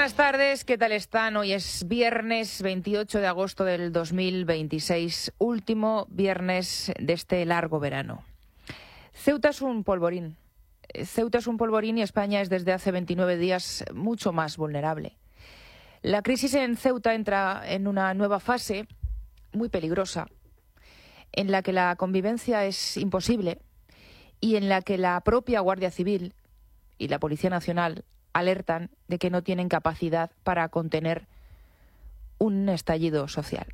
buenas tardes, ¿qué tal están? Hoy es viernes 28 de agosto del 2026, último viernes de este largo verano. Ceuta es un polvorín. Ceuta es un polvorín y España es desde hace 29 días mucho más vulnerable. La crisis en Ceuta entra en una nueva fase muy peligrosa, en la que la convivencia es imposible y en la que la propia Guardia Civil y la Policía Nacional alertan de que no tienen capacidad para contener un estallido social.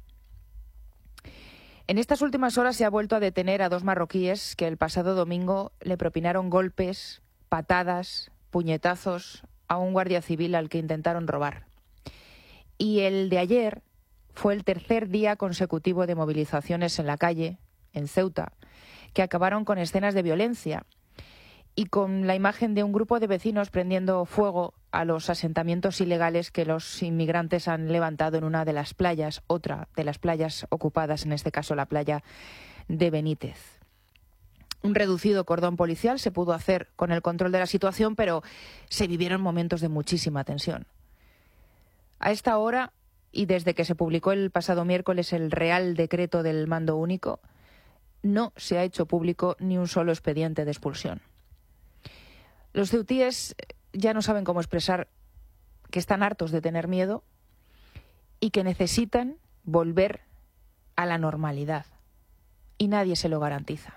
En estas últimas horas se ha vuelto a detener a 2 marroquíes que el pasado domingo le propinaron golpes, patadas, puñetazos a un guardia civil al que intentaron robar. Y el de ayer fue el tercer día consecutivo de movilizaciones en la calle, en Ceuta, que acabaron con escenas de violencia y con la imagen de un grupo de vecinos prendiendo fuego a los asentamientos ilegales que los inmigrantes han levantado en una de las playas, otra de las playas ocupadas, en este caso la playa de Benítez. Un reducido cordón policial se pudo hacer con el control de la situación, pero se vivieron momentos de muchísima tensión. A esta hora, y desde que se publicó el pasado miércoles el Real Decreto del Mando Único, no se ha hecho público ni un solo expediente de expulsión. Los ceutíes ya no saben cómo expresar que están hartos de tener miedo y que necesitan volver a la normalidad. Y nadie se lo garantiza.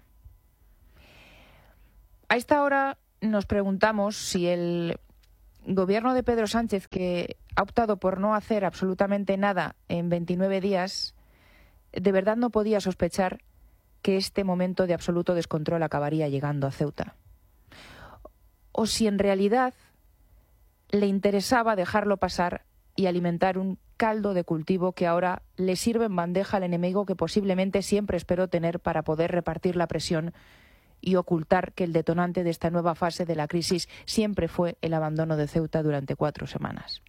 A esta hora nos preguntamos si el gobierno de Pedro Sánchez, que ha optado por no hacer absolutamente nada en 29 días, de verdad no podía sospechar que este momento de absoluto descontrol acabaría llegando a Ceuta. O si en realidad le interesaba dejarlo pasar y alimentar un caldo de cultivo que ahora le sirve en bandeja al enemigo que posiblemente siempre esperó tener para poder repartir la presión y ocultar que el detonante de esta nueva fase de la crisis siempre fue el abandono de Ceuta durante 4 semanas.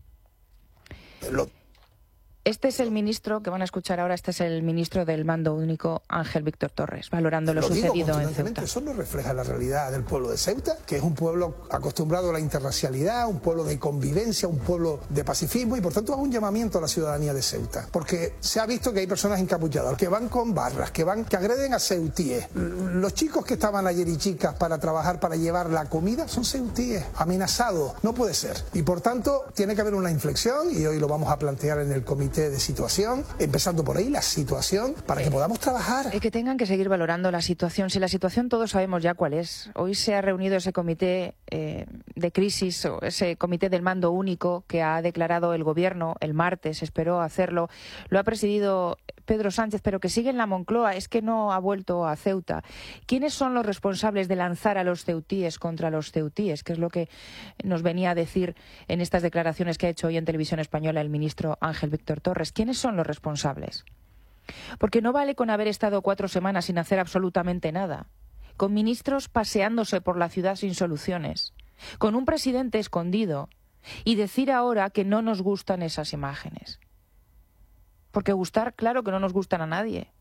Este es el ministro que van a escuchar ahora, este es el ministro del Mando Único, Ángel Víctor Torres, valorando lo sucedido en Ceuta. Eso no refleja la realidad del pueblo de Ceuta, que es un pueblo acostumbrado a la interracialidad, un pueblo de convivencia, un pueblo de pacifismo, y por tanto hago un llamamiento a la ciudadanía de Ceuta, porque se ha visto que hay personas encapuchadas, que van con barras, que agreden a ceutíes. Los chicos que estaban ayer y chicas para trabajar, para llevar la comida, son ceutíes, amenazados. No puede ser. Y por tanto tiene que haber una inflexión, y hoy lo vamos a plantear en el comité de situación, empezando por ahí, la situación, para que podamos trabajar. Que tengan que seguir valorando la situación. Si la situación todos sabemos ya cuál es. Hoy se ha reunido ese comité de crisis, o ese comité del Mando Único que ha declarado el gobierno el martes, esperó hacerlo. Lo ha presidido Pedro Sánchez, pero que sigue en la Moncloa, es que no ha vuelto a Ceuta. ¿Quiénes son los responsables de lanzar a los ceutíes contra los ceutíes? Que es lo que nos venía a decir en estas declaraciones que ha hecho hoy en Televisión Española el ministro Ángel Víctor Torres. ¿Quiénes son los responsables? Porque no vale con haber estado 4 semanas sin hacer absolutamente nada, con ministros paseándose por la ciudad sin soluciones, con un presidente escondido, y decir ahora que no nos gustan esas imágenes. Porque gustar, claro que no nos gustan a nadie.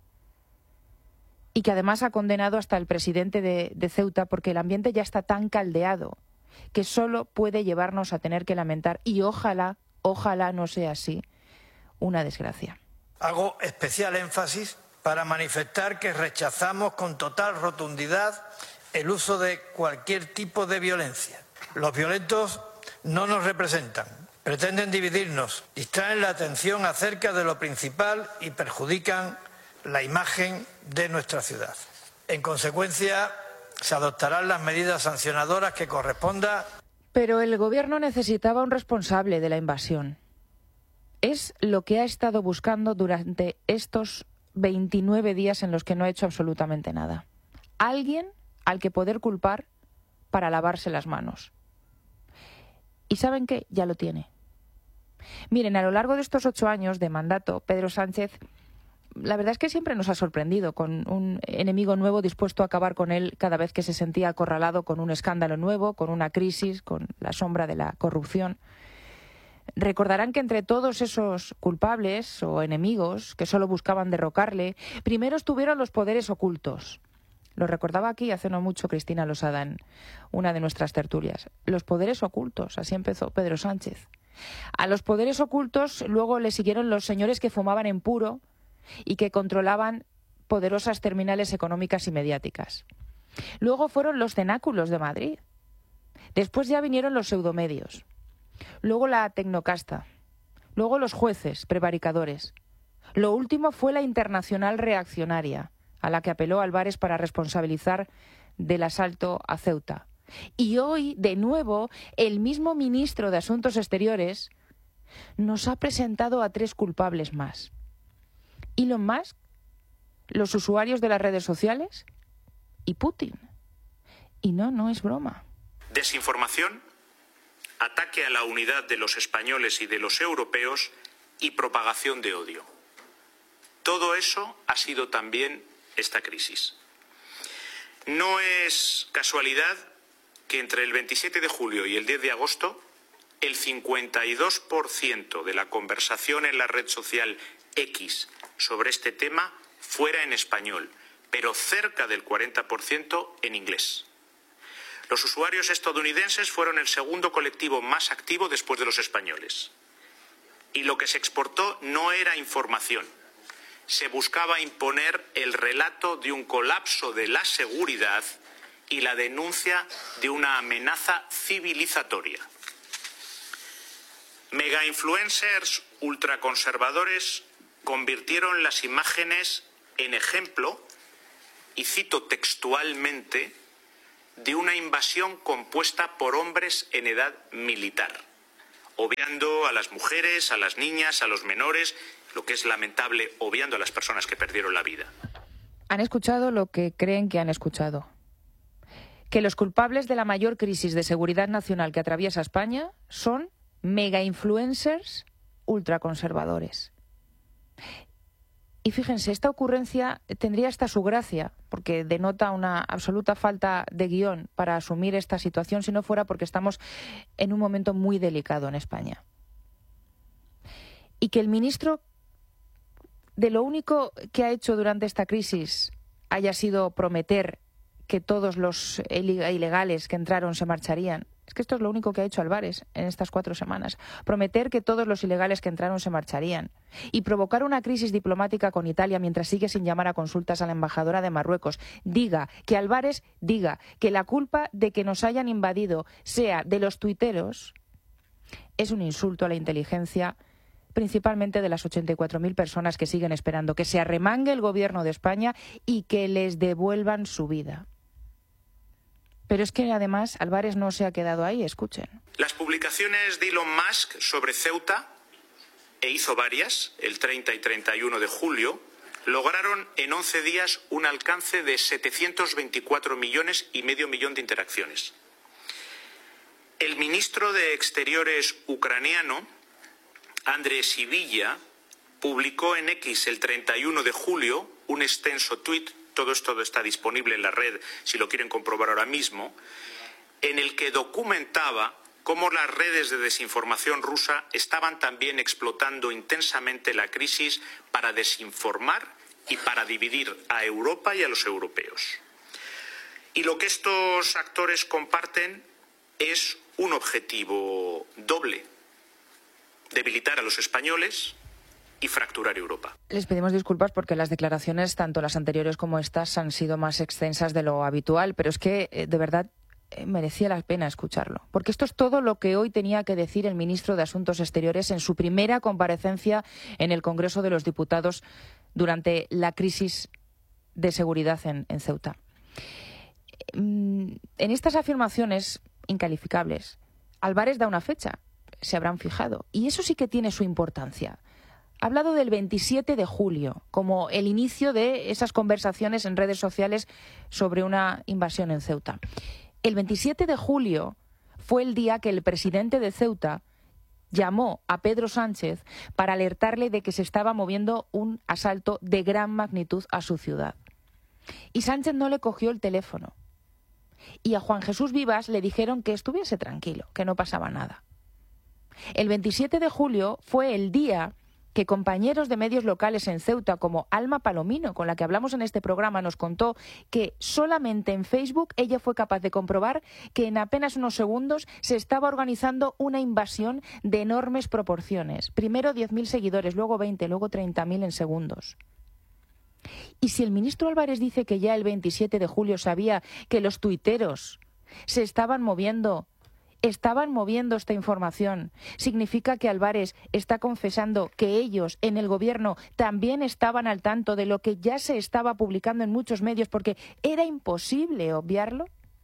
Y que además ha condenado hasta el presidente de Ceuta, porque el ambiente ya está tan caldeado que solo puede llevarnos a tener que lamentar, y ojalá no sea así, una desgracia. Hago especial énfasis para manifestar que rechazamos con total rotundidad el uso de cualquier tipo de violencia. Los violentos no nos representan, pretenden dividirnos, distraen la atención acerca de lo principal y perjudican la imagen de nuestra ciudad. En consecuencia, se adoptarán las medidas sancionadoras que corresponda. Pero el gobierno necesitaba un responsable de la invasión. Es lo que ha estado buscando durante estos 29 días en los que no ha hecho absolutamente nada. Alguien al que poder culpar para lavarse las manos. ¿Y saben qué? Ya lo tiene. Miren, a lo largo de estos 8 años de mandato, Pedro Sánchez, la verdad es que siempre nos ha sorprendido con un enemigo nuevo dispuesto a acabar con él cada vez que se sentía acorralado con un escándalo nuevo, con una crisis, con la sombra de la corrupción. Recordarán que entre todos esos culpables o enemigos que solo buscaban derrocarle, primero estuvieron los poderes ocultos. Lo recordaba aquí hace no mucho Cristina Losada en una de nuestras tertulias. Los poderes ocultos, así empezó Pedro Sánchez. A los poderes ocultos luego le siguieron los señores que fumaban en puro y que controlaban poderosas terminales económicas y mediáticas. Luego fueron los cenáculos de Madrid. Después ya vinieron los pseudomedios. Luego la tecnocasta. Luego los jueces prevaricadores. Lo último fue la Internacional Reaccionaria, a la que apeló Álvarez para responsabilizar del asalto a Ceuta. Y hoy, de nuevo, el mismo ministro de Asuntos Exteriores nos ha presentado a 3 culpables más. Elon Musk, los usuarios de las redes sociales y Putin. Y no es broma. Desinformación, ataque a la unidad de los españoles y de los europeos y propagación de odio. Todo eso ha sido también esta crisis. No es casualidad que entre el 27 de julio y el 10 de agosto el 52% de la conversación en la red social X sobre este tema fuera en español, pero cerca del 40% en inglés. Los usuarios estadounidenses fueron el segundo colectivo más activo después de los españoles. Y lo que se exportó no era información. Se buscaba imponer el relato de un colapso de la seguridad y la denuncia de una amenaza civilizatoria. Megainfluencers ultraconservadores convirtieron las imágenes en ejemplo, y cito textualmente, de una invasión compuesta por hombres en edad militar, obviando a las mujeres, a las niñas, a los menores, lo que es lamentable, obviando a las personas que perdieron la vida. Han escuchado lo que creen que han escuchado. Que los culpables de la mayor crisis de seguridad nacional que atraviesa España son megainfluencers ultraconservadores. Y fíjense, esta ocurrencia tendría hasta su gracia, porque denota una absoluta falta de guión para asumir esta situación, si no fuera porque estamos en un momento muy delicado en España. Y que el ministro, de lo único que ha hecho durante esta crisis, haya sido prometer que todos los ilegales que entraron se marcharían. Es que esto es lo único que ha hecho Álvarez en estas 4 semanas. Prometer que todos los ilegales que entraron se marcharían. Y provocar una crisis diplomática con Italia mientras sigue sin llamar a consultas a la embajadora de Marruecos. Que Álvarez diga que la culpa de que nos hayan invadido sea de los tuiteros, es un insulto a la inteligencia, principalmente de las 84.000 personas que siguen esperando que se arremangue el gobierno de España y que les devuelvan su vida. Pero es que además Álvarez no se ha quedado ahí, escuchen. Las publicaciones de Elon Musk sobre Ceuta, e hizo varias, el 30 y 31 de julio, lograron en 11 días un alcance de 724 millones y medio millón de interacciones. El ministro de Exteriores ucraniano, Andrei Sybiha, publicó en X el 31 de julio un extenso tuit, todo esto está disponible en la red si lo quieren comprobar ahora mismo, en el que documentaba cómo las redes de desinformación rusa estaban también explotando intensamente la crisis para desinformar y para dividir a Europa y a los europeos. Y lo que estos actores comparten es un objetivo doble: debilitar a los españoles y fracturar Europa. Les pedimos disculpas porque las declaraciones, tanto las anteriores como estas, han sido más extensas de lo habitual, pero es que, de verdad, merecía la pena escucharlo. Porque esto es todo lo que hoy tenía que decir el ministro de Asuntos Exteriores en su primera comparecencia en el Congreso de los Diputados durante la crisis de seguridad en Ceuta. En estas afirmaciones incalificables, Álvarez da una fecha, se habrán fijado, y eso sí que tiene su importancia. Ha hablado del 27 de julio como el inicio de esas conversaciones en redes sociales sobre una invasión en Ceuta. El 27 de julio fue el día que el presidente de Ceuta llamó a Pedro Sánchez para alertarle de que se estaba moviendo un asalto de gran magnitud a su ciudad. Y Sánchez no le cogió el teléfono. Y a Juan Jesús Vivas le dijeron que estuviese tranquilo, que no pasaba nada. El 27 de julio fue el día que compañeros de medios locales en Ceuta como Alma Palomino, con la que hablamos en este programa, nos contó que solamente en Facebook ella fue capaz de comprobar que en apenas unos segundos se estaba organizando una invasión de enormes proporciones. Primero 10.000 seguidores, luego 20, luego 30.000 en segundos. Y si el ministro Álvarez dice que ya el 27 de julio sabía que los tuiteros se estaban moviendo esta información, significa que Álvarez está confesando que ellos en el gobierno también estaban al tanto de lo que ya se estaba publicando en muchos medios porque era imposible obviarlo.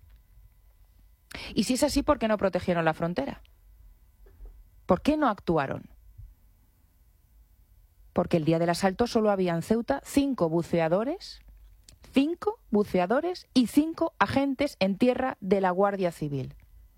Y si es así, ¿por qué no protegieron la frontera? ¿Por qué no actuaron? Porque el día del asalto solo había en Ceuta 5 buceadores y 5 agentes en tierra de la Guardia Civil.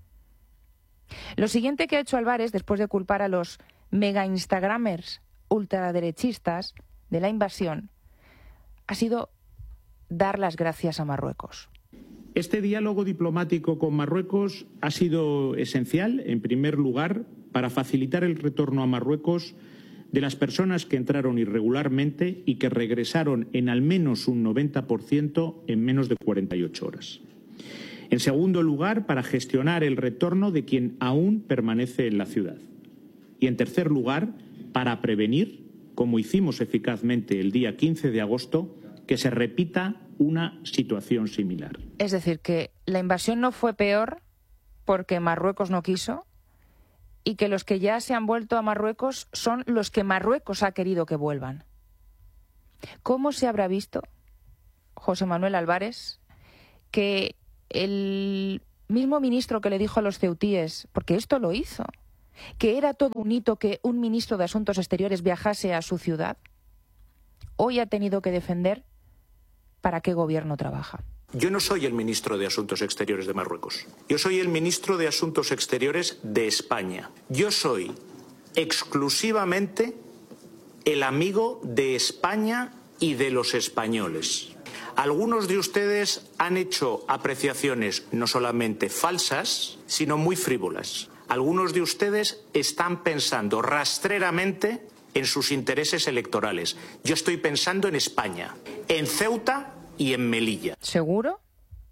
Lo siguiente que ha hecho Álvarez, después de culpar a los mega instagramers ultraderechistas de la invasión, ha sido dar las gracias a Marruecos. Este diálogo diplomático con Marruecos ha sido esencial, en primer lugar, para facilitar el retorno a Marruecos de las personas que entraron irregularmente y que regresaron en al menos un 90% en menos de 48 horas. En segundo lugar, para gestionar el retorno de quien aún permanece en la ciudad. Y en tercer lugar, para prevenir, como hicimos eficazmente el día 15 de agosto, que se repita una situación similar. Es decir, que la invasión no fue peor porque Marruecos no quiso y que los que ya se han vuelto a Marruecos son los que Marruecos ha querido que vuelvan. ¿Cómo se habrá visto, José Manuel Álvarez, que el mismo ministro que le dijo a los ceutíes, porque esto lo hizo, que era todo un hito que un ministro de Asuntos Exteriores viajase a su ciudad, hoy ha tenido que defender para qué gobierno trabaja? Yo no soy el ministro de Asuntos Exteriores de Marruecos. Yo soy el ministro de Asuntos Exteriores de España. Yo soy exclusivamente el amigo de España y de los españoles. Algunos de ustedes han hecho apreciaciones no solamente falsas, sino muy frívolas. Algunos de ustedes están pensando rastreramente en sus intereses electorales. Yo estoy pensando en España, en Ceuta y en Melilla. ¿Seguro?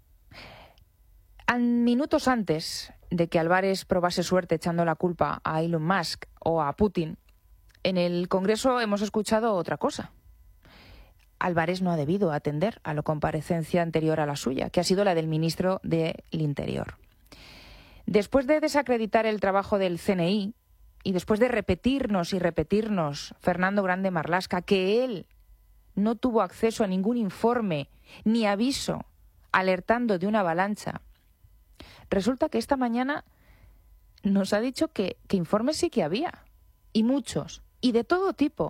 Minutos antes de que Álvarez probase suerte echando la culpa a Elon Musk o a Putin, en el Congreso hemos escuchado otra cosa. Álvarez no ha debido atender a la comparecencia anterior a la suya, que ha sido la del ministro del Interior. Después de desacreditar el trabajo del CNI y después de repetirnos Fernando Grande Marlaska que él no tuvo acceso a ningún informe ni aviso alertando de una avalancha, resulta que esta mañana nos ha dicho que informes sí que había, y muchos, y de todo tipo.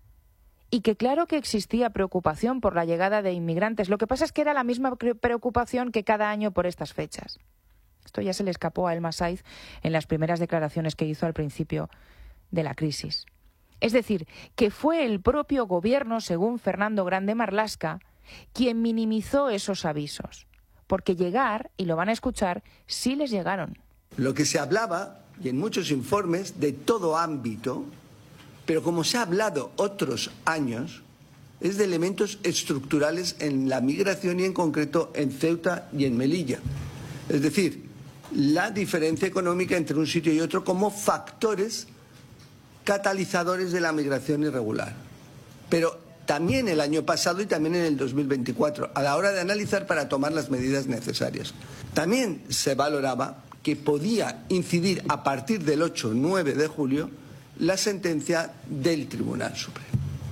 Y que claro que existía preocupación por la llegada de inmigrantes. Lo que pasa es que era la misma preocupación que cada año por estas fechas. Esto ya se le escapó a Elma Saiz en las primeras declaraciones que hizo al principio de la crisis. Es decir, que fue el propio gobierno, según Fernando Grande Marlaska, quien minimizó esos avisos. Porque llegar, y lo van a escuchar, sí les llegaron. Lo que se hablaba, y en muchos informes, de todo ámbito, pero como se ha hablado otros años, es de elementos estructurales en la migración y en concreto en Ceuta y en Melilla. Es decir, la diferencia económica entre un sitio y otro como factores catalizadores de la migración irregular. Pero también el año pasado y también en el 2024, a la hora de analizar para tomar las medidas necesarias. También se valoraba que podía incidir a partir del 8-9 de julio la sentencia del Tribunal Supremo.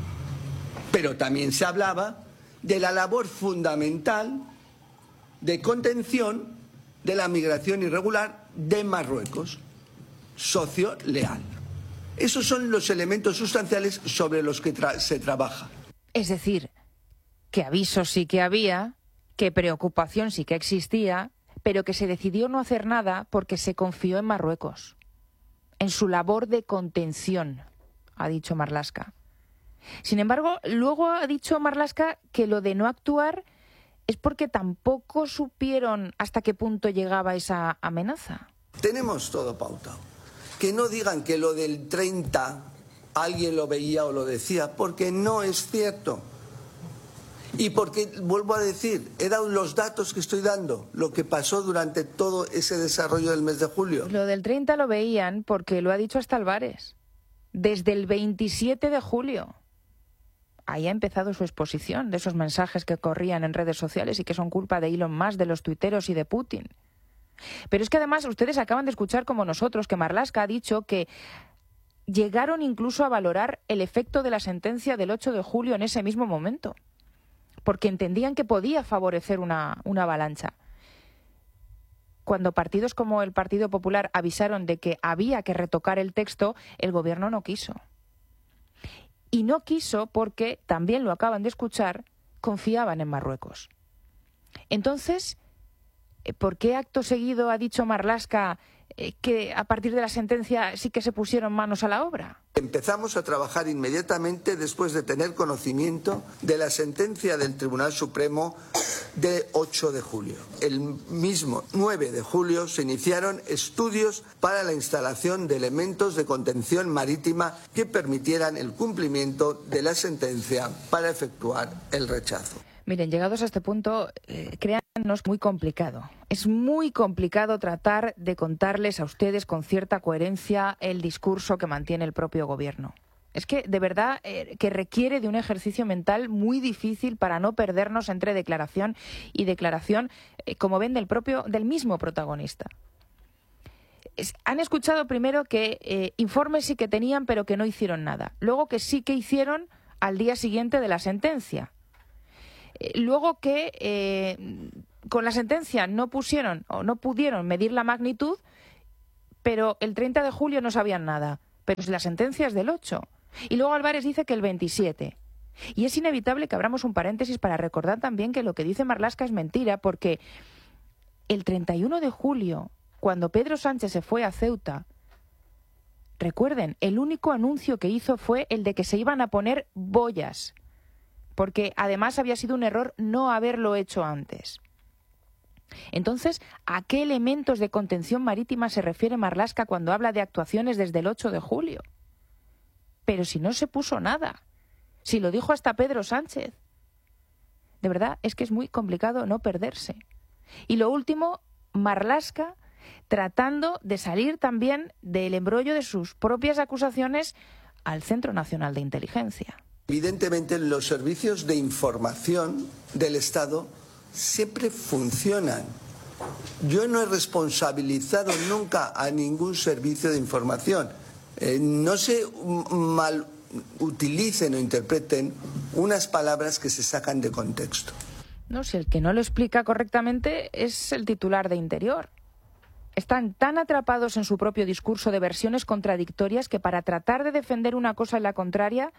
Pero también se hablaba de la labor fundamental de contención de la migración irregular de Marruecos, socio leal. Esos son los elementos sustanciales sobre los que se trabaja. Es decir, que avisos sí que había, que preocupación sí que existía, pero que se decidió no hacer nada porque se confió en Marruecos, en su labor de contención, ha dicho Marlaska. Sin embargo, luego ha dicho Marlaska que lo de no actuar es porque tampoco supieron hasta qué punto llegaba esa amenaza. Tenemos todo pautado. Que no digan que lo del 30 alguien lo veía o lo decía, porque no es cierto. Y porque, vuelvo a decir, eran los datos que estoy dando, lo que pasó durante todo ese desarrollo del mes de julio. Lo del 30 lo veían porque lo ha dicho hasta Álvarez, desde el 27 de julio. Ahí ha empezado su exposición de esos mensajes que corrían en redes sociales y que son culpa de Elon Musk, de los tuiteros y de Putin. Pero es que además ustedes acaban de escuchar, como nosotros, que Marlaska ha dicho que llegaron incluso a valorar el efecto de la sentencia del 8 de julio en ese mismo momento, porque entendían que podía favorecer una avalancha. Cuando partidos como el Partido Popular avisaron de que había que retocar el texto, el gobierno no quiso. Y no quiso porque, también lo acaban de escuchar, confiaban en Marruecos. Entonces, ¿por qué acto seguido ha dicho Marlaska que a partir de la sentencia sí que se pusieron manos a la obra? Empezamos a trabajar inmediatamente después de tener conocimiento de la sentencia del Tribunal Supremo de 8 de julio. El mismo 9 de julio se iniciaron estudios para la instalación de elementos de contención marítima que permitieran el cumplimiento de la sentencia para efectuar el rechazo. Miren, llegados a este punto, créannos, muy complicado. Es muy complicado tratar de contarles a ustedes con cierta coherencia el discurso que mantiene el propio gobierno. Es que, de verdad, que requiere de un ejercicio mental muy difícil para no perdernos entre declaración y declaración, como ven, del mismo protagonista. Han escuchado primero que informes sí que tenían, pero que no hicieron nada. Luego que sí que hicieron al día siguiente de la sentencia. Luego que con la sentencia no pusieron o no pudieron medir la magnitud, pero el 30 de julio no sabían nada. Pero la sentencia es del 8. Y luego Álvarez dice que el 27. Y es inevitable que abramos un paréntesis para recordar también que lo que dice Marlaska es mentira, porque el 31 de julio, cuando Pedro Sánchez se fue a Ceuta, recuerden, el único anuncio que hizo fue el de que se iban a poner boyas, porque además había sido un error no haberlo hecho antes. Entonces, ¿a qué elementos de contención marítima se refiere Marlaska cuando habla de actuaciones desde el 8 de julio? Pero si no se puso nada, si lo dijo hasta Pedro Sánchez. De verdad, es que es muy complicado no perderse. Y lo último, Marlaska tratando de salir también del embrollo de sus propias acusaciones al Centro Nacional de Inteligencia. Evidentemente, los servicios de información del Estado siempre funcionan. Yo no he responsabilizado nunca a ningún servicio de información. No se mal utilicen o interpreten unas palabras que se sacan de contexto. No, si el que no lo explica correctamente es el titular de Interior. Están tan atrapados en su propio discurso de versiones contradictorias que para tratar de defender una cosa y la contraria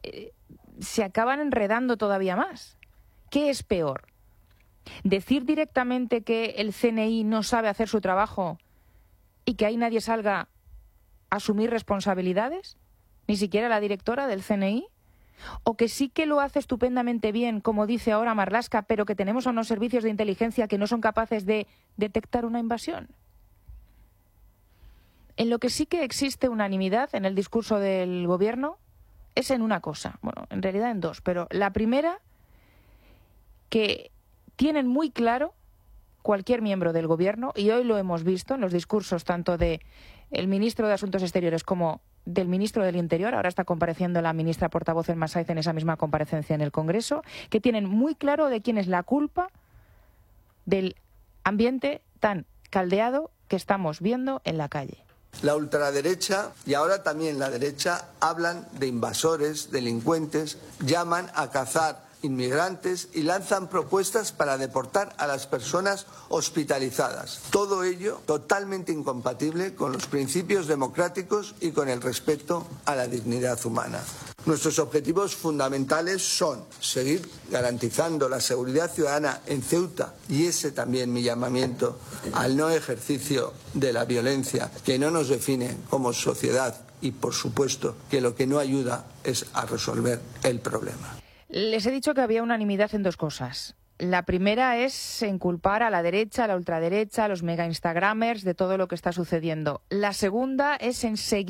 se acaban enredando todavía más. ¿Qué es peor? ¿Decir directamente que el CNI no sabe hacer su trabajo y que ahí nadie salga a asumir responsabilidades? ¿Ni siquiera la directora del CNI? ¿O que sí que lo hace estupendamente bien, como dice ahora Marlaska, pero que tenemos a unos servicios de inteligencia que no son capaces de detectar una invasión? En lo que sí que existe unanimidad en el discurso del gobierno es en una cosa, bueno, en realidad en dos, pero la primera, que tienen muy claro cualquier miembro del gobierno, y hoy lo hemos visto en los discursos tanto del ministro de Asuntos Exteriores como del ministro del Interior, ahora está compareciendo la ministra portavoz El Masaiz en esa misma comparecencia en el Congreso, que tienen muy claro de quién es la culpa del ambiente tan caldeado que estamos viendo en la calle. La ultraderecha y ahora también la derecha hablan de invasores, delincuentes, llaman a cazar inmigrantes y lanzan propuestas para deportar a las personas hospitalizadas. Todo ello totalmente incompatible con los principios democráticos y con el respeto a la dignidad humana. Nuestros objetivos fundamentales son seguir garantizando la seguridad ciudadana en Ceuta, y ese también mi llamamiento al no ejercicio de la violencia que no nos define como sociedad, y por supuesto que lo que no ayuda es a resolver el problema. Les he dicho que había unanimidad en dos cosas. La primera es en culpar a la derecha, a la ultraderecha, a los mega instagramers de todo lo que está sucediendo. La segunda es en seguir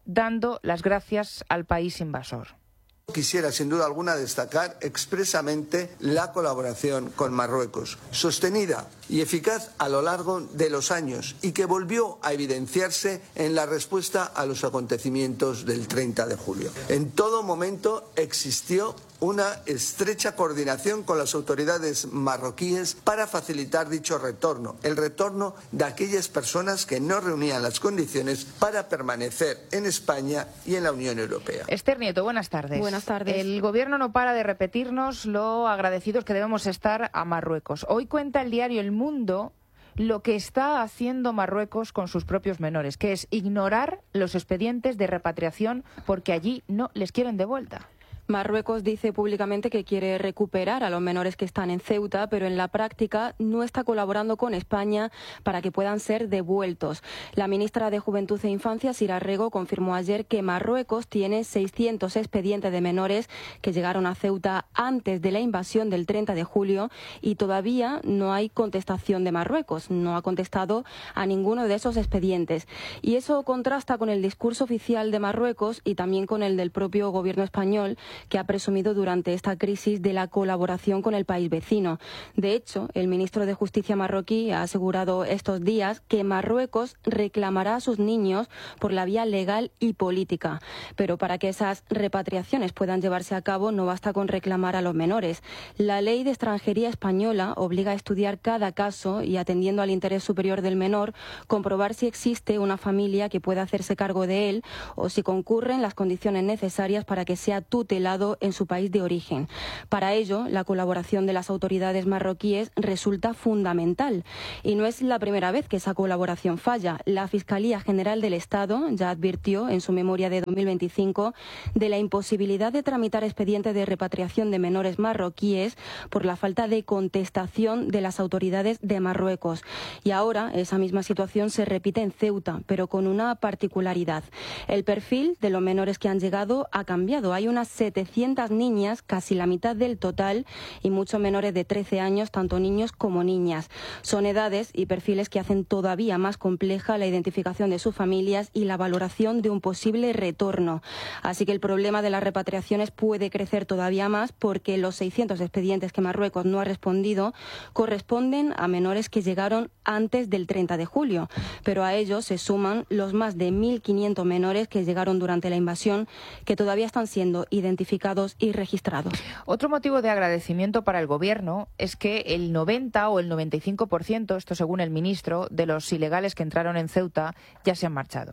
dando las gracias al país invasor. Quisiera, sin duda alguna, destacar expresamente la colaboración con Marruecos, sostenida y eficaz a lo largo de los años y que volvió a evidenciarse en la respuesta a los acontecimientos del 30 de julio. En todo momento existió una estrecha coordinación con las autoridades marroquíes para facilitar dicho retorno, el retorno de aquellas personas que no reunían las condiciones para permanecer en España y en la Unión Europea. Esther Nieto, buenas tardes. Buenas tardes. El Gobierno no para de repetirnos lo agradecidos que debemos estar a Marruecos. Hoy cuenta el diario El Mundo lo que está haciendo Marruecos con sus propios menores, que es ignorar los expedientes de repatriación porque allí no les quieren de vuelta. Marruecos dice públicamente que quiere recuperar a los menores que están en Ceuta, pero en la práctica no está colaborando con España para que puedan ser devueltos. La ministra de Juventud e Infancia, Sira Rego, confirmó ayer que Marruecos tiene 600 expedientes de menores que llegaron a Ceuta antes de la invasión del 30 de julio y todavía no hay contestación de Marruecos. No ha contestado a ninguno de esos expedientes. Y eso contrasta con el discurso oficial de Marruecos y también con el del propio gobierno español, que ha presumido durante esta crisis de la colaboración con el país vecino. De hecho, el ministro de Justicia marroquí ha asegurado estos días que Marruecos reclamará a sus niños por la vía legal y política. Pero para que esas repatriaciones puedan llevarse a cabo no basta con reclamar a los menores. La ley de extranjería española obliga a estudiar cada caso y, atendiendo al interés superior del menor, comprobar si existe una familia que pueda hacerse cargo de él o si concurren las condiciones necesarias para que sea tutelado en su país de origen. Para ello, la colaboración de las autoridades marroquíes resulta fundamental. Y no es la primera vez que esa colaboración falla. La Fiscalía General del Estado ya advirtió en su memoria de 2025 de la imposibilidad de tramitar expedientes de repatriación de menores marroquíes por la falta de contestación de las autoridades de Marruecos. Y ahora esa misma situación se repite en Ceuta, pero con una particularidad. El perfil de los menores que han llegado ha cambiado. Hay unas 700 niñas, casi la mitad del total, y muchos menores de 13 años, tanto niños como niñas. Son edades y perfiles que hacen todavía más compleja la identificación de sus familias y la valoración de un posible retorno. Así que el problema de las repatriaciones puede crecer todavía más porque los 600 expedientes que Marruecos no ha respondido corresponden a menores que llegaron antes del 30 de julio. Pero a ellos se suman los más de 1.500 menores que llegaron durante la invasión, que todavía están siendo identificados y registrados. Otro motivo de agradecimiento para el Gobierno es que el 90 o el 95%, esto según el ministro, de los ilegales que entraron en Ceuta ya se han marchado.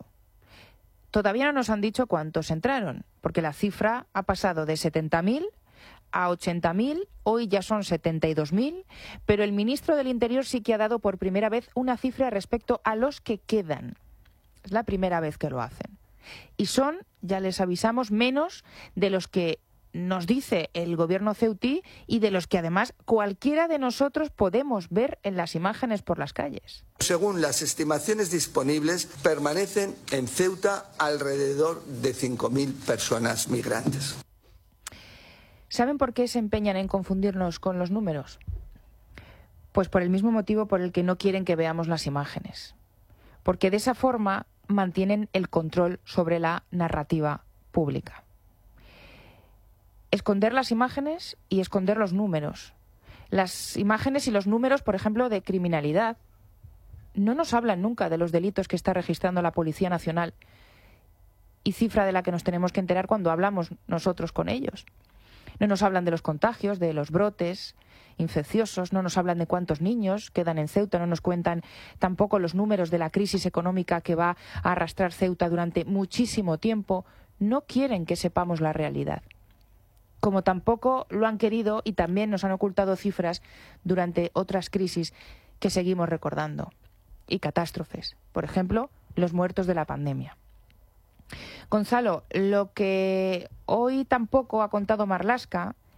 Todavía no nos han dicho cuántos entraron, porque la cifra ha pasado de 70.000 a 80.000, hoy ya son 72.000, pero el ministro del Interior sí que ha dado por primera vez una cifra respecto a los que quedan. Es la primera vez que lo hacen. Y son, ya les avisamos, menos de los que nos dice el gobierno ceutí y de los que además cualquiera de nosotros podemos ver en las imágenes por las calles. Según las estimaciones disponibles, permanecen en Ceuta alrededor de 5.000 personas migrantes. ¿Saben por qué se empeñan en confundirnos con los números? Pues por el mismo motivo por el que no quieren que veamos las imágenes. Porque de esa forma mantienen el control sobre la narrativa pública. Esconder las imágenes y esconder los números. Las imágenes y los números, por ejemplo, de criminalidad, no nos hablan nunca de los delitos que está registrando la Policía Nacional y cifra de la que nos tenemos que enterar cuando hablamos nosotros con ellos. No nos hablan de los contagios, de los brotes infecciosos, no nos hablan de cuántos niños quedan en Ceuta, no nos cuentan tampoco los números de la crisis económica que va a arrastrar Ceuta durante muchísimo tiempo. No quieren que sepamos la realidad. Como tampoco lo han querido y también nos han ocultado cifras durante otras crisis que seguimos recordando y catástrofes. Por ejemplo, los muertos de la pandemia. Gonzalo, lo que hoy tampoco ha contado Marlaska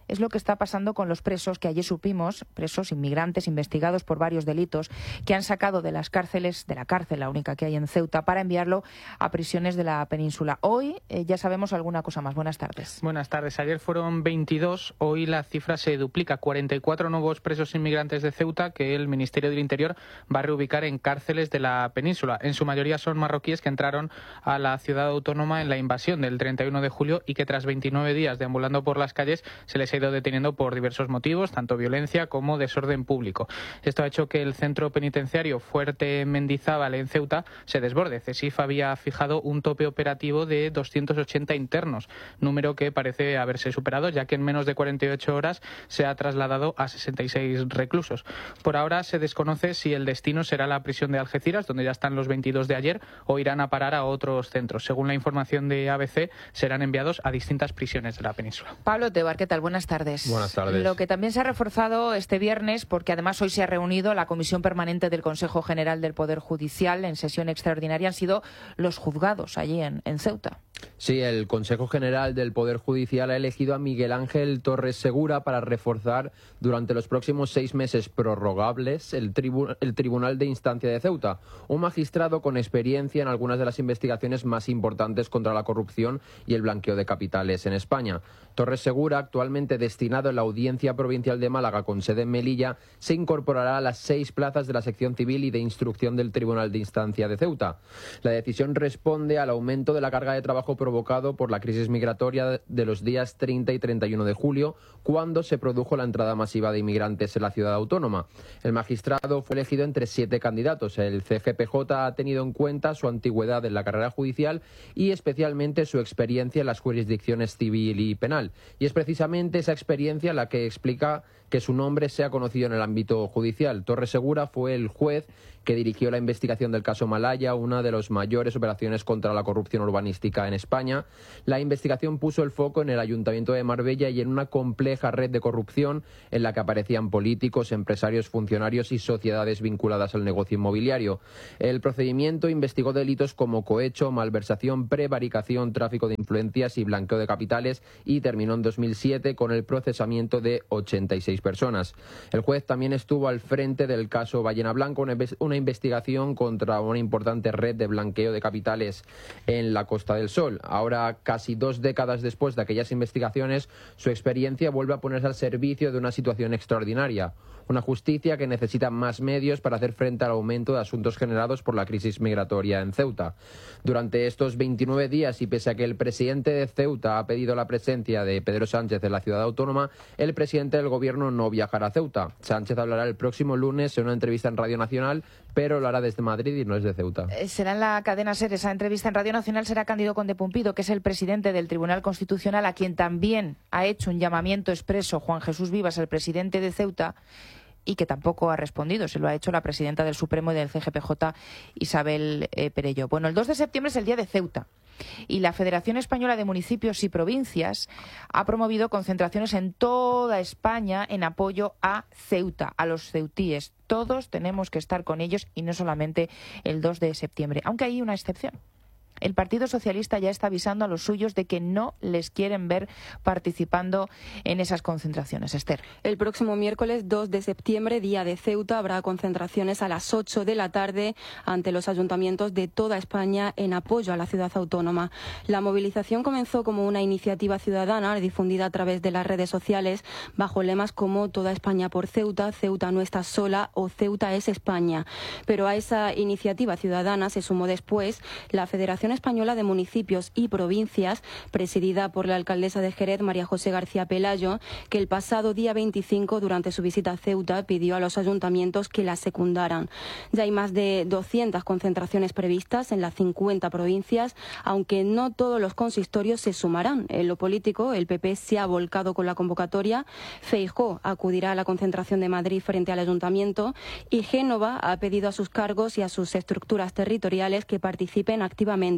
es lo que está pasando con los presos que ayer supimos, presos inmigrantes investigados por varios delitos, que han sacado de las cárceles, de la cárcel, la única que hay en Ceuta, para enviarlo a prisiones de la península. Hoy ya sabemos alguna cosa más. Buenas tardes. Buenas tardes. Ayer fueron 22, hoy la cifra se duplica. 44 nuevos presos inmigrantes de Ceuta que el Ministerio del Interior va a reubicar en cárceles de la península. En su mayoría son marroquíes que entraron a la ciudad autónoma en la invasión del 31 de julio y que tras 29 días deambulando por las calles se les ha ido deteniendo por diversos motivos, tanto violencia como desorden público. Esto ha hecho que el centro penitenciario Fuerte Mendizábal en Ceuta se desborde. CESIF había fijado un tope operativo de 280 internos, número que parece haberse superado, ya que en menos de 48 horas se ha trasladado a 66 reclusos. Por ahora se desconoce si el destino será la prisión de Algeciras, donde ya están los 22 de ayer, o irán a parar a otros centros. Según la información de ABC, serán enviados a distintas prisiones de la península. Pablo Tebar, ¿qué tal? Buenas tardes. Buenas tardes. Lo que también se ha reforzado este viernes, porque además hoy se ha reunido la Comisión Permanente del Consejo General del Poder Judicial en sesión extraordinaria, han sido los juzgados allí en Ceuta. Sí, el Consejo General del Poder Judicial ha elegido a Miguel Ángel Torres Segura para reforzar durante los próximos 6 meses prorrogables el Tribunal de Instancia de Ceuta, un magistrado con experiencia en algunas de las investigaciones más importantes contra la corrupción y el blanqueo de capitales en España. Torres Segura, actualmente destinado en la Audiencia Provincial de Málaga con sede en Melilla, se incorporará a las 6 plazas de la sección civil y de instrucción del Tribunal de Instancia de Ceuta. La decisión responde al aumento de la carga de trabajo provocado por la crisis migratoria de los días 30 y 31 de julio, cuando se produjo la entrada masiva de inmigrantes en la ciudad autónoma. El magistrado fue elegido entre 7 candidatos. El CGPJ ha tenido en cuenta su antigüedad en la carrera judicial y especialmente su experiencia en las jurisdicciones civil y penal. Y es precisamente esa experiencia la que explica que su nombre sea conocido en el ámbito judicial. Torres Segura fue el juez que dirigió la investigación del caso Malaya, una de las mayores operaciones contra la corrupción urbanística en España. La investigación puso el foco en el Ayuntamiento de Marbella y en una compleja red de corrupción en la que aparecían políticos, empresarios, funcionarios y sociedades vinculadas al negocio inmobiliario. El procedimiento investigó delitos como cohecho, malversación, prevaricación, tráfico de influencias y blanqueo de capitales y terminó en 2007 con el procesamiento de 86 personas. El juez también estuvo al frente del caso Ballena Blanca, una investigación contra una importante red de blanqueo de capitales en la Costa del Sol. Ahora, casi 2 décadas después de aquellas investigaciones, su experiencia vuelve a ponerse al servicio de una situación extraordinaria. Una justicia que necesita más medios para hacer frente al aumento de asuntos generados por la crisis migratoria en Ceuta. Durante estos 29 días, y pese a que el presidente de Ceuta ha pedido la presencia de Pedro Sánchez en la ciudad autónoma, el presidente del gobierno no viajará a Ceuta. Sánchez hablará el próximo lunes en una entrevista en Radio Nacional, pero lo hará desde Madrid y no es de Ceuta. Será en la cadena SER, esa entrevista en Radio Nacional será Cándido Conde Pumpido, que es el presidente del Tribunal Constitucional, a quien también ha hecho un llamamiento expreso Juan Jesús Vivas, el presidente de Ceuta, y que tampoco ha respondido. Se lo ha hecho la presidenta del Supremo y del CGPJ, Isabel Perelló. Bueno, el 2 de septiembre es el Día de Ceuta y la Federación Española de Municipios y Provincias ha promovido concentraciones en toda España en apoyo a Ceuta, a los ceutíes. Todos tenemos que estar con ellos y no solamente el 2 de septiembre, aunque hay una excepción. El Partido Socialista ya está avisando a los suyos de que no les quieren ver participando en esas concentraciones. Esther. El próximo miércoles 2 de septiembre, Día de Ceuta, habrá concentraciones a las 8 de la tarde ante los ayuntamientos de toda España en apoyo a la ciudad autónoma. La movilización comenzó como una iniciativa ciudadana difundida a través de las redes sociales bajo lemas como Toda España por Ceuta, Ceuta no está sola o Ceuta es España. Pero a esa iniciativa ciudadana se sumó después la Federación Española de Municipios y Provincias, presidida por la alcaldesa de Jerez, María José García Pelayo, que el pasado día 25, durante su visita a Ceuta, pidió a los ayuntamientos que la secundaran. Ya hay más de 200 concentraciones previstas en las 50 provincias, aunque no todos los consistorios se sumarán. En lo político, el PP se ha volcado con la convocatoria, Feijóo acudirá a la concentración de Madrid frente al ayuntamiento y Génova ha pedido a sus cargos y a sus estructuras territoriales que participen activamente.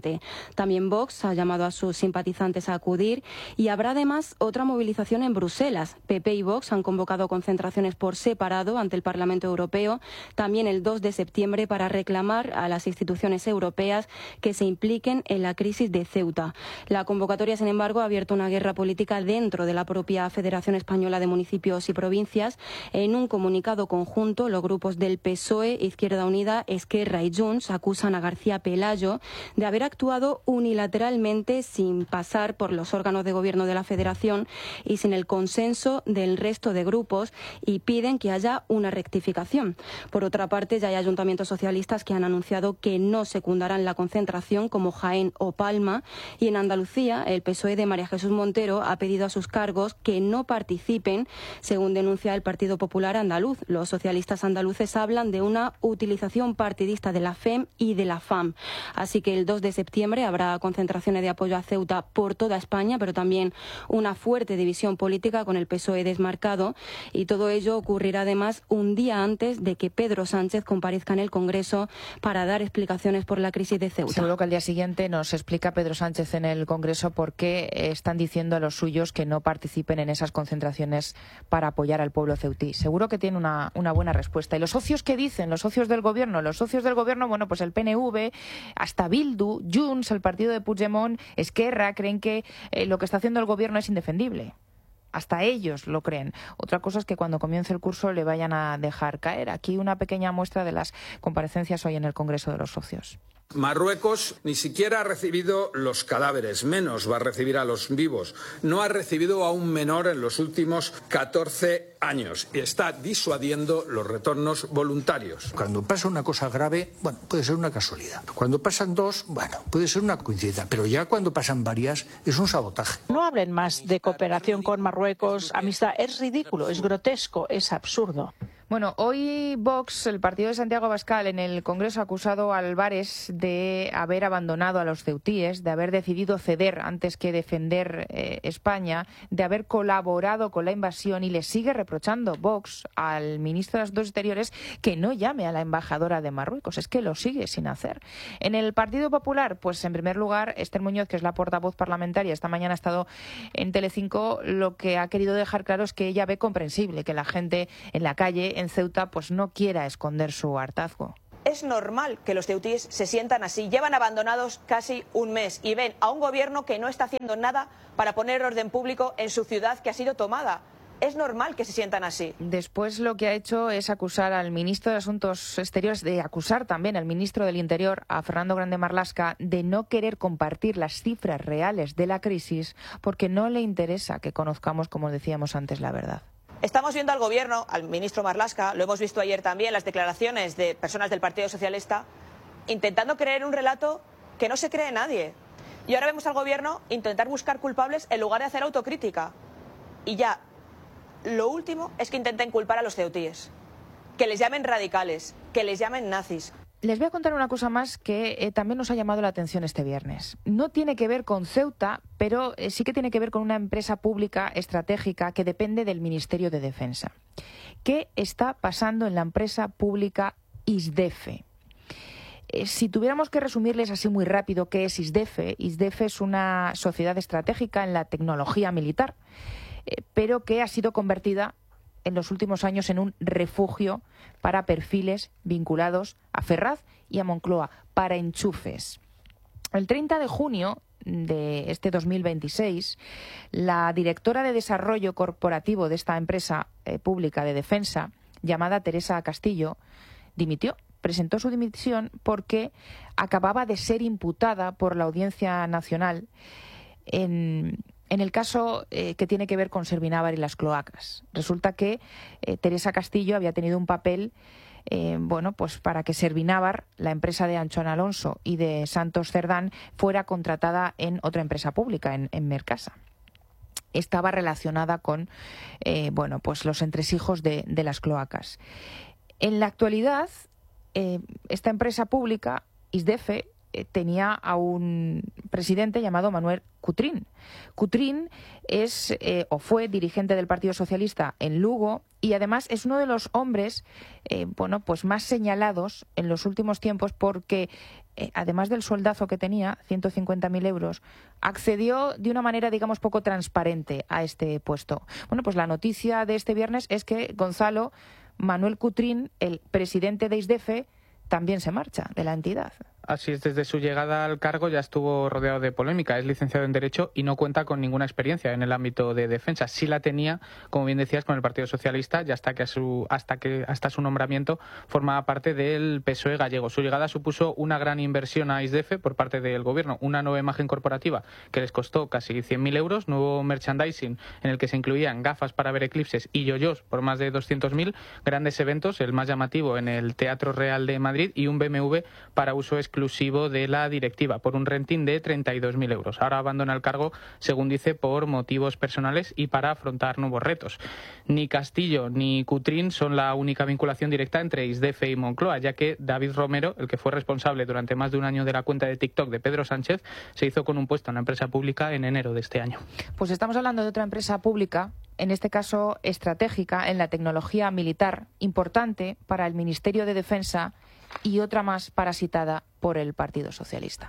presidente. También Vox ha llamado a sus simpatizantes a acudir y habrá además otra movilización en Bruselas. PP y Vox han convocado concentraciones por separado ante el Parlamento Europeo, también el 2 de septiembre, para reclamar a las instituciones europeas que se impliquen en la crisis de Ceuta. La convocatoria, sin embargo, ha abierto una guerra política dentro de la propia Federación Española de Municipios y Provincias. En un comunicado conjunto, los grupos del PSOE, Izquierda Unida, Esquerra y Junts acusan a García Pelayo de haber actuado unilateralmente sin pasar por los órganos de gobierno de la Federación y sin el consenso del resto de grupos, y piden que haya una rectificación. Por otra parte, ya hay ayuntamientos socialistas que han anunciado que no secundarán la concentración, como Jaén o Palma, y en Andalucía el PSOE de María Jesús Montero ha pedido a sus cargos que no participen, según denuncia el Partido Popular andaluz. Los socialistas andaluces hablan de una utilización partidista de la FEM y de la FAM. Así que el 2 de septiembre habrá concentraciones de apoyo a Ceuta por toda España, pero también una fuerte división política con el PSOE desmarcado, y todo ello ocurrirá además un día antes de que Pedro Sánchez comparezca en el Congreso para dar explicaciones por la crisis de Ceuta. Seguro que al día siguiente nos explica Pedro Sánchez en el Congreso por qué están diciendo a los suyos que no participen en esas concentraciones para apoyar al pueblo ceutí. Seguro que tiene una buena respuesta. ¿Y los socios qué dicen? Los socios del gobierno. Los socios del gobierno, bueno, pues el PNV, hasta Bildu, Junts, el partido de Puigdemont, Esquerra, creen que lo que está haciendo el gobierno es indefendible. Hasta ellos lo creen. Otra cosa es que cuando comience el curso le vayan a dejar caer. Aquí una pequeña muestra de las comparecencias hoy en el Congreso de los Socios. Marruecos ni siquiera ha recibido los cadáveres, menos va a recibir a los vivos. No ha recibido a un menor en los últimos 14 años y está disuadiendo los retornos voluntarios. Cuando pasa una cosa grave, bueno, puede ser una casualidad. Cuando pasan dos, bueno, puede ser una coincidencia. Pero ya cuando pasan varias, es un sabotaje. No hablen más de cooperación con Marruecos, amistad. Es ridículo, es grotesco, es absurdo. Bueno, hoy Vox, el partido de Santiago Abascal, en el Congreso ha acusado a Álvarez de haber abandonado a los ceutíes, de haber decidido ceder antes que defender España, de haber colaborado con la invasión, y le sigue reprochando Vox al ministro de Asuntos Exteriores que no llame a la embajadora de Marruecos. Es que lo sigue sin hacer. En el Partido Popular, pues en primer lugar, Esther Muñoz, que es la portavoz parlamentaria, esta mañana ha estado en Telecinco, lo que ha querido dejar claro es que ella ve comprensible que la gente en la calle, en Ceuta, pues no quiera esconder su hartazgo. Es normal que los ceutíes se sientan así. Llevan abandonados casi un mes y ven a un gobierno que no está haciendo nada para poner orden público en su ciudad que ha sido tomada. Es normal que se sientan así. Después lo que ha hecho es acusar al ministro de Asuntos Exteriores, de acusar también al ministro del Interior, a Fernando Grande Marlaska, de no querer compartir las cifras reales de la crisis porque no le interesa que conozcamos, como decíamos antes, la verdad. Estamos viendo al gobierno, al ministro Marlaska, lo hemos visto ayer también, las declaraciones de personas del Partido Socialista, intentando creer un relato que no se cree nadie. Y ahora vemos al gobierno intentar buscar culpables en lugar de hacer autocrítica. Y ya, lo último es que intenten culpar a los ceutíes, que les llamen radicales, que les llamen nazis. Les voy a contar una cosa más que también nos ha llamado la atención este viernes. No tiene que ver con Ceuta, pero sí que tiene que ver con una empresa pública estratégica que depende del Ministerio de Defensa. ¿Qué está pasando en la empresa pública ISDEFE? Si tuviéramos que resumirles así muy rápido qué es ISDEFE, ISDEFE es una sociedad estratégica en la tecnología militar, pero que ha sido convertida en los últimos años en un refugio para perfiles vinculados a Ferraz y a Moncloa, para enchufes. El 30 de junio de este 2026, la directora de desarrollo corporativo de esta empresa pública de defensa, llamada Teresa Castillo, dimitió. Presentó su dimisión porque acababa de ser imputada por la Audiencia Nacional en el caso que tiene que ver con Servinávar y las cloacas. Resulta que Teresa Castillo había tenido un papel pues para que Servinávar, la empresa de Anchón Alonso y de Santos Cerdán, fuera contratada en otra empresa pública, en Mercasa. Estaba relacionada con pues los entresijos de las cloacas. En la actualidad, esta empresa pública, ISDEFE, tenía a un presidente llamado Manuel Cutrín. Cutrín es o fue dirigente del Partido Socialista en Lugo y además es uno de los hombres pues más señalados en los últimos tiempos porque además del sueldazo que tenía, 150.000 euros, accedió de una manera, digamos, poco transparente a este puesto. Bueno, pues la noticia de este viernes es que Gonzalo Manuel Cutrín, el presidente de ISDEFE, también se marcha de la entidad. Así es, desde su llegada al cargo ya estuvo rodeado de polémica. Es licenciado en Derecho y no cuenta con ninguna experiencia en el ámbito de defensa. Sí la tenía, como bien decías, con el Partido Socialista y hasta su nombramiento formaba parte del PSOE gallego. Su llegada supuso una gran inversión a ISDEFE por parte del Gobierno, una nueva imagen corporativa que les costó casi 100.000 euros, nuevo merchandising en el que se incluían gafas para ver eclipses y yoyos por más de 200.000, grandes eventos, el más llamativo en el Teatro Real de Madrid y un BMW para uso exclusivo de la directiva por un renting de 32.000 euros. Ahora abandona el cargo, según dice, por motivos personales y para afrontar nuevos retos. Ni Castillo ni Cutrín son la única vinculación directa entre ISDEFE y Moncloa, ya que David Romero, el que fue responsable durante más de un año de la cuenta de TikTok de Pedro Sánchez, se hizo con un puesto en la empresa pública en enero de este año. Pues estamos hablando de otra empresa pública, en este caso estratégica en la tecnología militar, importante para el Ministerio de Defensa y otra más parasitada por el Partido Socialista.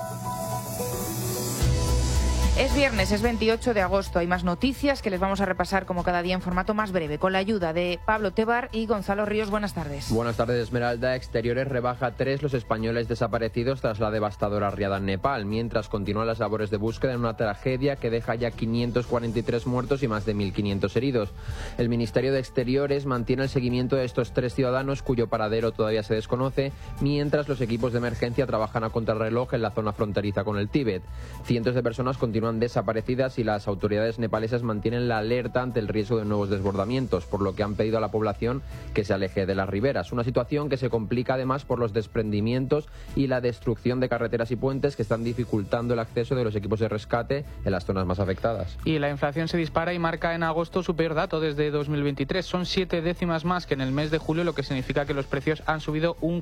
Es viernes, es 28 de agosto. Hay más noticias que les vamos a repasar como cada día en formato más breve, con la ayuda de Pablo Tebar y Gonzalo Ríos. Buenas tardes. Buenas tardes, Esmeralda. Exteriores rebaja 3 los españoles desaparecidos tras la devastadora riada en Nepal, mientras continúan las labores de búsqueda en una tragedia que deja ya 543 muertos y más de 1.500 heridos. El Ministerio de Exteriores mantiene el seguimiento de estos 3 ciudadanos cuyo paradero todavía se desconoce, mientras los equipos de emergencia trabajan a contrarreloj en la zona fronteriza con el Tíbet. Cientos de personas continúan desaparecidas y las autoridades nepalesas mantienen la alerta ante el riesgo de nuevos desbordamientos, por lo que han pedido a la población que se aleje de las riberas. Una situación que se complica además por los desprendimientos y la destrucción de carreteras y puentes que están dificultando el acceso de los equipos de rescate en las zonas más afectadas. Y la inflación se dispara y marca en agosto su peor dato desde 2023. Son 7 décimas más que en el mes de julio, lo que significa que los precios han subido un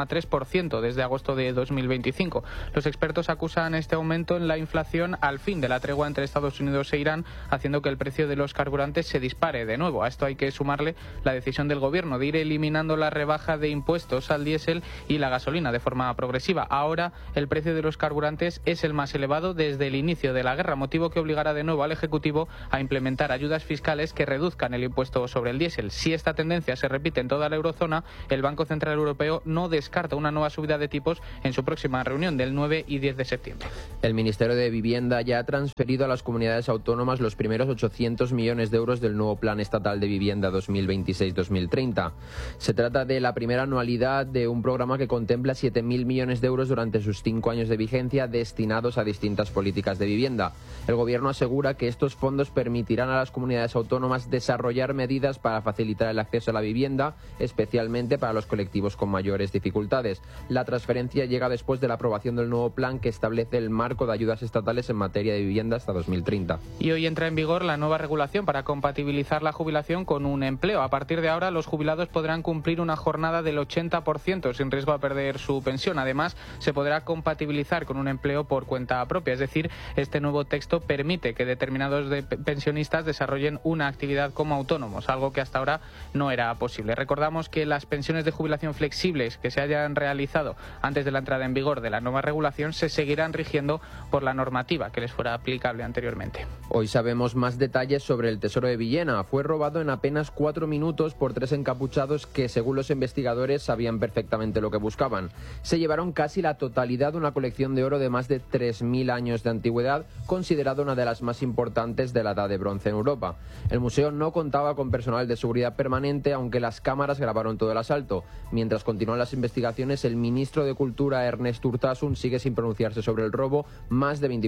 4,3% desde agosto de 2025. Los expertos acusan este aumento en la inflación al fin de la tregua entre Estados Unidos e Irán, haciendo que el precio de los carburantes se dispare de nuevo. A esto hay que sumarle la decisión del Gobierno de ir eliminando la rebaja de impuestos al diésel y la gasolina de forma progresiva. Ahora el precio de los carburantes es el más elevado desde el inicio de la guerra, motivo que obligará de nuevo al Ejecutivo a implementar ayudas fiscales que reduzcan el impuesto sobre el diésel. Si esta tendencia se repite en toda la eurozona, el Banco Central Europeo no descarta una nueva subida de tipos en su próxima reunión del 9 y 10 de septiembre. El Ministerio de Vivienda ya ha transferido a las comunidades autónomas los primeros 800 millones de euros del nuevo Plan Estatal de Vivienda 2026-2030. Se trata de la primera anualidad de un programa que contempla 7.000 millones de euros durante sus 5 años de vigencia destinados a distintas políticas de vivienda. El Gobierno asegura que estos fondos permitirán a las comunidades autónomas desarrollar medidas para facilitar el acceso a la vivienda, especialmente para los colectivos con mayores dificultades. La transferencia llega después de la aprobación del nuevo plan que establece el marco de ayudas estatales en materia de vivienda hasta 2030. Y hoy entra en vigor la nueva regulación para compatibilizar la jubilación con un empleo. A partir de ahora, los jubilados podrán cumplir una jornada del 80% sin riesgo a perder su pensión. Además, se podrá compatibilizar con un empleo por cuenta propia. Es decir, este nuevo texto permite que determinados pensionistas desarrollen una actividad como autónomos, algo que hasta ahora no era posible. Recordamos que las pensiones de jubilación flexibles que se hayan realizado antes de la entrada en vigor de la nueva regulación se seguirán rigiendo por la normativa que les fuera aplicable anteriormente. Hoy sabemos más detalles sobre el Tesoro de Villena. Fue robado en apenas 4 minutos por 3 encapuchados que, según los investigadores, sabían perfectamente lo que buscaban. Se llevaron casi la totalidad de una colección de oro de más de 3.000 años de antigüedad, considerada una de las más importantes de la Edad de Bronce en Europa. El museo no contaba con personal de seguridad permanente, aunque las cámaras grabaron todo el asalto. Mientras continúan las investigaciones, el ministro de Cultura, Ernest Urtasun, sigue sin pronunciarse sobre el robo más de 24 horas después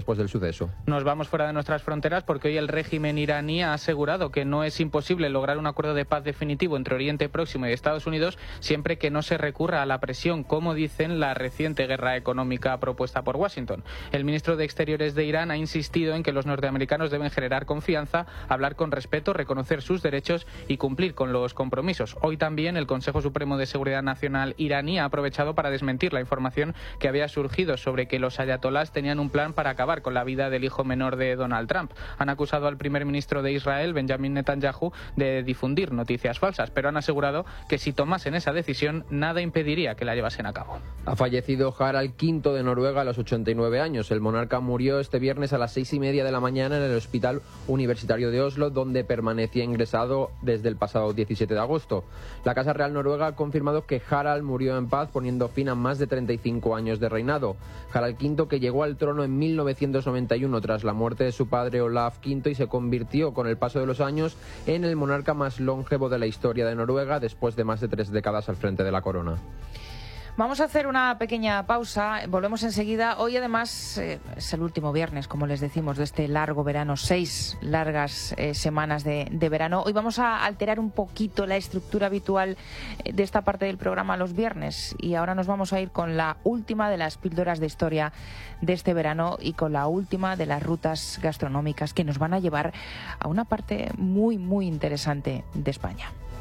después del suceso. Nos vamos fuera de nuestras fronteras porque hoy el régimen iraní ha asegurado que no es imposible lograr un acuerdo de paz definitivo entre Oriente Próximo y Estados Unidos siempre que no se recurra a la presión, como dicen la reciente guerra económica propuesta por Washington. El ministro de Exteriores de Irán ha insistido en que los norteamericanos deben generar confianza, hablar con respeto, reconocer sus derechos y cumplir con los compromisos. Hoy también el Consejo Supremo de Seguridad Nacional iraní ha aprovechado para desmentir la información que había surgido sobre que los ayatolás tenían un plan para acabar con la vida del hijo menor de Donald Trump. Han acusado al primer ministro de Israel, Benjamin Netanyahu, de difundir noticias falsas, pero han asegurado que si tomasen esa decisión, nada impediría que la llevasen a cabo. Ha fallecido Harald V de Noruega a los 89 años. El monarca murió este viernes a las 6:30 de la mañana en el Hospital Universitario de Oslo, donde permanecía ingresado desde el pasado 17 de agosto. La Casa Real Noruega ha confirmado que Harald murió en paz, poniendo fin a más de 35 años de reinado. Harald V, que llegó al trono en 1991 tras la muerte de su padre Olaf V y se convirtió con el paso de los años en el monarca más longevo de la historia de Noruega, después de más de 3 décadas al frente de la corona. Vamos a hacer una pequeña pausa, volvemos enseguida. Hoy además es el último viernes, como les decimos, de este largo verano, 6 largas semanas de verano. Hoy vamos a alterar un poquito la estructura habitual de esta parte del programa los viernes y ahora nos vamos a ir con la última de las píldoras de historia de este verano y con la última de las rutas gastronómicas que nos van a llevar a una parte muy, muy interesante de España.